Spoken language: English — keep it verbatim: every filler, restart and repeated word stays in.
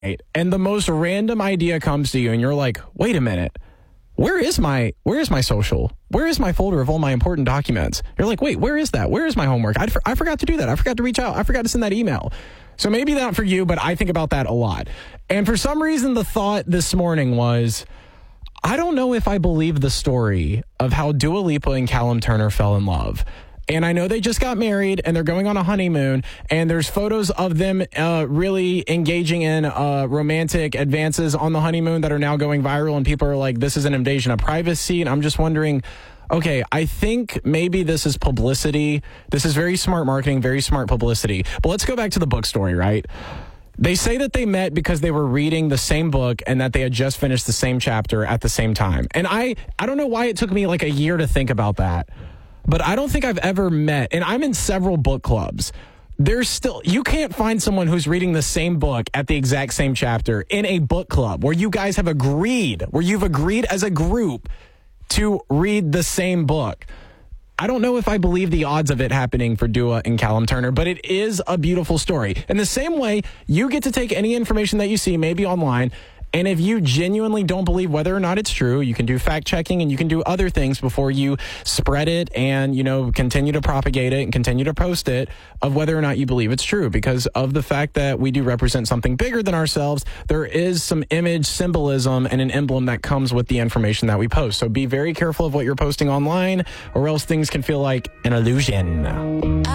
and the most random idea comes to you and you're like, wait a minute, where is my where is my social? Where is my folder of all my important documents? You're like, wait, where is that? Where is my homework? I, I forgot to do that. I forgot to reach out. I forgot to send that email. So maybe not for you, but I think about that a lot. And for some reason, the thought this morning was, I don't know if I believe the story of how Dua Lipa and Callum Turner fell in love. And I know they just got married and they're going on a honeymoon, and there's photos of them uh, really engaging in uh, romantic advances on the honeymoon that are now going viral, and people are like, this is an invasion of privacy. And I'm just wondering, okay, I think maybe this is publicity. This is very smart marketing, very smart publicity. But let's go back to the book story, right? They say that they met because they were reading the same book and that they had just finished the same chapter at the same time. And I, I don't know why it took me like a year to think about that. But I don't think I've ever met, and I'm in several book clubs. There's still, you can't find someone who's reading the same book at the exact same chapter in a book club where you guys have agreed, where you've agreed as a group to read the same book. I don't know if I believe the odds of it happening for Dua and Callum Turner, but it is a beautiful story. In the same way, you get to take any information that you see, maybe online, and if you genuinely don't believe whether or not it's true, you can do fact checking and you can do other things before you spread it and, you know, continue to propagate it and continue to post it of whether or not you believe it's true. Because of the fact that we do represent something bigger than ourselves, there is some image symbolism and an emblem that comes with the information that we post. So be very careful of what you're posting online, or else things can feel like an illusion.